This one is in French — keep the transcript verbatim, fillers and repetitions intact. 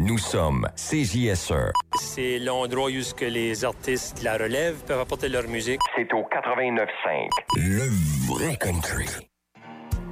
Nous sommes C J S E. C'est l'endroit où ce que les artistes de la relève peuvent apporter leur musique. C'est au quatre-vingt-neuf cinq. Le vrai country.